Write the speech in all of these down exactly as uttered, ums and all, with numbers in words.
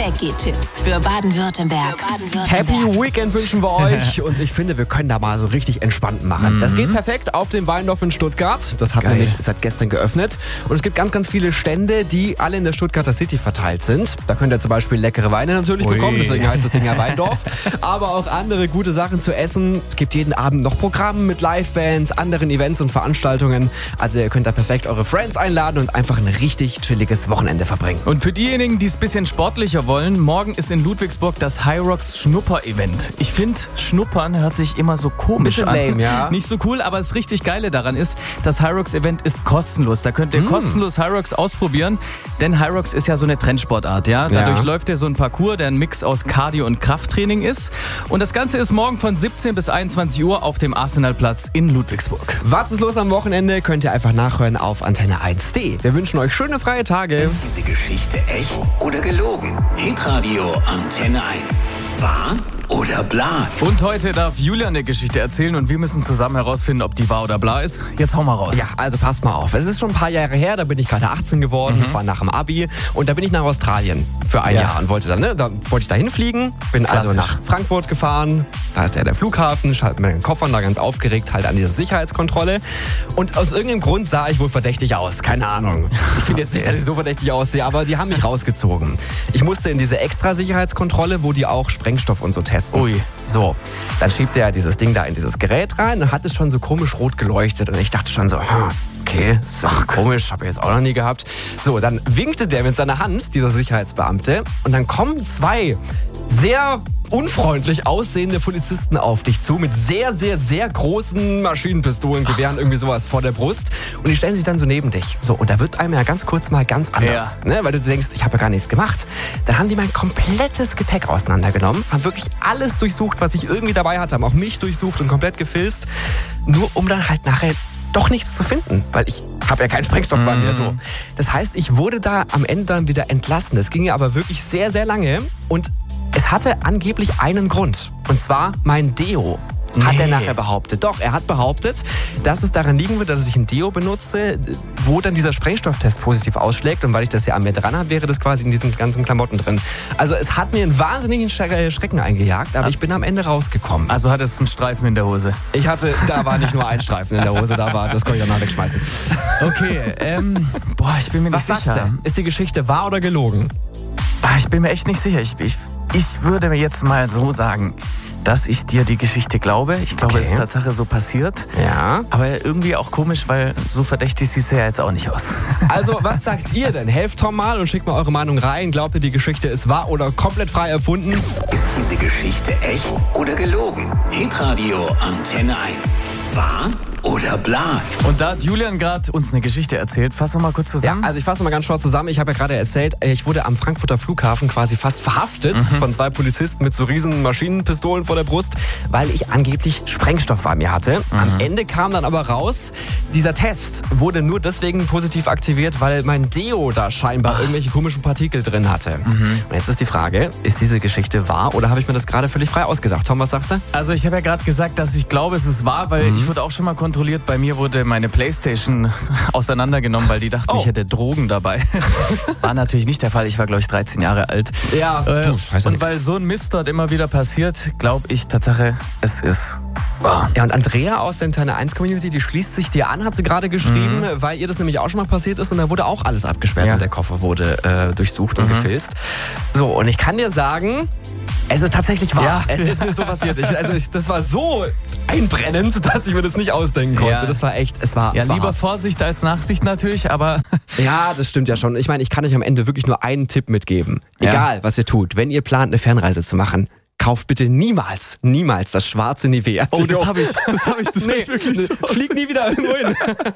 Weggehtipps für Baden-Württemberg. Happy Weekend wünschen wir euch und ich finde, wir können da mal so richtig entspannt machen. Mhm. Das geht perfekt auf dem Weindorf in Stuttgart. Das hat Geil. nämlich seit gestern geöffnet. Und es gibt ganz, ganz viele Stände, die alle in der Stuttgarter City verteilt sind. Da könnt ihr zum Beispiel leckere Weine natürlich Ui. bekommen, deswegen heißt das Ding ja Weindorf. Aber auch andere gute Sachen zu essen. Es gibt jeden Abend noch Programme mit Livebands, anderen Events und Veranstaltungen. Also ihr könnt da perfekt eure Friends einladen und einfach ein richtig chilliges Wochenende verbringen. Und für diejenigen, die es ein bisschen sportlicher wollen, morgen ist in Ludwigsburg das Hyrox Schnupper-Event. Ich finde, Schnuppern hört sich immer so komisch Bisschen an. Lame, ja. Nicht so cool, aber das richtig Geile daran ist, das Hyrox-Event ist kostenlos. Da könnt ihr mm. kostenlos Hyrox ausprobieren, denn Hyrox ist ja so eine Trendsportart. Ja? Dadurch ja. läuft ja so ein Parcours, der ein Mix aus Cardio- und Krafttraining ist. Und das Ganze ist morgen von siebzehn bis einundzwanzig Uhr auf dem Arsenalplatz in Ludwigsburg. Was ist los am Wochenende? Könnt ihr einfach nachhören auf Antenne eins Punkt de. Wir wünschen euch schöne freie Tage. Ist diese Geschichte echt oder gelogen? Hitradio Antenne eins. Wahr oder bla? Und heute darf Julian eine Geschichte erzählen und wir müssen zusammen herausfinden, ob die wahr oder bla ist. Jetzt hau mal raus. Ja, also passt mal auf. Es ist schon ein paar Jahre her, da bin ich gerade achtzehn geworden. Mhm. Das war nach dem Abi. Und da bin ich nach Australien für ein ja. Jahr und wollte dann, ne, da wollte ich da hinfliegen. Bin Klassisch. also nach Frankfurt gefahren. Da ist ja der Flughafen, schalte meinen Koffern da ganz aufgeregt halt an diese Sicherheitskontrolle. Und aus irgendeinem Grund sah ich wohl verdächtig aus. Keine Ahnung. Ich finde jetzt nicht, dass ich so verdächtig aussehe, aber die haben mich rausgezogen. Ich musste in diese extra Sicherheitskontrolle, wo die auch Sprengstoff und so testen. Ui. So, dann schiebt er dieses Ding da in dieses Gerät rein und hat es schon so komisch rot geleuchtet. Und ich dachte schon so, okay, ist doch komisch, habe ich jetzt auch noch nie gehabt. So, dann winkte der mit seiner Hand, dieser Sicherheitsbeamte. Und dann kommen zwei sehr unfreundlich aussehende Polizisten auf dich zu mit sehr, sehr, sehr großen Maschinenpistolen, Gewehren, irgendwie sowas vor der Brust. Und die stellen sich dann so neben dich. So, und da wird einem ja ganz kurz mal ganz anders. Ja. Ne? Weil du denkst, ich habe ja gar nichts gemacht. Dann haben die mein komplettes Gepäck auseinandergenommen, haben wirklich alles durchsucht, was ich irgendwie dabei hatte, haben auch mich durchsucht und komplett gefilzt. Nur um dann halt nachher doch nichts zu finden, weil ich habe ja keinen Sprengstoff bei mir. So. Das heißt, ich wurde da am Ende dann wieder entlassen. Das ging ja aber wirklich sehr, sehr lange und es hatte angeblich einen Grund. Und zwar mein Deo. Hat nee. er nachher behauptet. Doch, er hat behauptet, dass es daran liegen würde, dass ich ein Deo benutze, wo dann dieser Sprengstofftest positiv ausschlägt. Und weil ich das ja an mir dran habe, wäre das quasi in diesen ganzen Klamotten drin. Also es hat mir einen wahnsinnigen Schrecken eingejagt, aber ich bin am Ende rausgekommen. Also hattest du einen Streifen in der Hose? Ich hatte, da war nicht nur ein Streifen in der Hose, da war, das konnte ich danach wegschmeißen. Okay, ähm, boah, ich bin mir Was nicht sicher. Sagst du? Ist die Geschichte wahr oder gelogen? Ah, ich bin mir echt nicht sicher. Ich, ich, ich würde mir jetzt mal so sagen, dass ich dir die Geschichte glaube. Ich glaube, okay. es ist Tatsache so passiert. Ja. Aber irgendwie auch komisch, weil so verdächtig sieht es ja jetzt auch nicht aus. Also, was sagt ihr denn? Helft Tom mal und schickt mal eure Meinung rein. Glaubt ihr, die Geschichte ist wahr oder komplett frei erfunden? Ist diese Geschichte echt oder gelogen? Hitradio Antenne eins. Wahr oder bla? Und da hat Julian gerade uns eine Geschichte erzählt. Fass doch mal kurz zusammen. Ja, also ich fasse mal ganz short zusammen. Ich habe ja gerade erzählt, ich wurde am Frankfurter Flughafen quasi fast verhaftet mhm. von zwei Polizisten mit so riesen Maschinenpistolen vor der Brust, weil ich angeblich Sprengstoff bei mir hatte. Mhm. Am Ende kam dann aber raus, dieser Test wurde nur deswegen positiv aktiviert, weil mein Deo da scheinbar Ach. irgendwelche komischen Partikel drin hatte. Mhm. Und jetzt ist die Frage, ist diese Geschichte wahr oder habe ich mir das gerade völlig frei ausgedacht? Tom, was sagst du? Also ich habe ja gerade gesagt, dass ich glaube, es ist wahr, weil mhm. ich wurde auch schon mal kontrolliert. Bei mir wurde meine Playstation auseinandergenommen, weil die dachten, oh. ich hätte Drogen dabei. War natürlich nicht der Fall. Ich war, glaube ich, dreizehn Jahre alt. Ja, äh, Puh, und weil so ein Mist dort immer wieder passiert, glaube ich Tatsache, es ist wahr. Ja, und Andrea aus der Antenne eins Community, die schließt sich dir an, hat sie gerade geschrieben, mhm. weil ihr das nämlich auch schon mal passiert ist und da wurde auch alles abgesperrt ja. und der Koffer wurde äh, durchsucht mhm. und gefilzt. So, und ich kann dir sagen, es ist tatsächlich wahr. Ja. Es ist mir so passiert. Ich, also ich, das war so einbrennend, dass ich mir das nicht ausdenken konnte. Ja. Das war echt, es war Ja, es war lieber hart. Vorsicht als Nachsicht natürlich, aber... Ja, das stimmt ja schon. Ich meine, ich kann euch am Ende wirklich nur einen Tipp mitgeben. Ja. Egal, was ihr tut, wenn ihr plant, eine Fernreise zu machen, kauft bitte niemals, niemals das schwarze Nivea. Oh, das habe ich, das habe ich, das nee, hab ich wirklich nee, so flieg nie wieder irgendwo hin.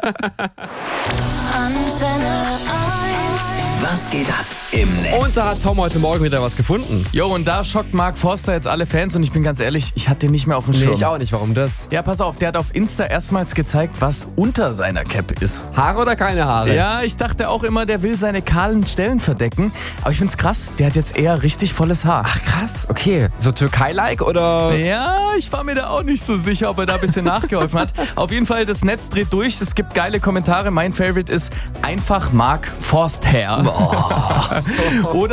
Antenne eins. Was geht ab im Netz? Und da hat Tom heute Morgen wieder was gefunden. Jo, und da schockt Mark Forster jetzt alle Fans und ich bin ganz ehrlich, ich hatte den nicht mehr auf dem Schirm. Nee, ich auch nicht. Warum das? Ja, pass auf, der hat auf Insta erstmals gezeigt, was unter seiner Cap ist. Haare oder keine Haare? Ja, ich dachte auch immer, der will seine kahlen Stellen verdecken. Aber ich find's krass, der hat jetzt eher richtig volles Haar. Ach krass, okay. So Türkei-like oder? Ja, ich war mir da auch nicht so sicher, ob er da ein bisschen nachgeholfen hat. Auf jeden Fall, das Netz dreht durch, es gibt geile Kommentare. Mein Favorite ist einfach Mark Forster. Oh. Oder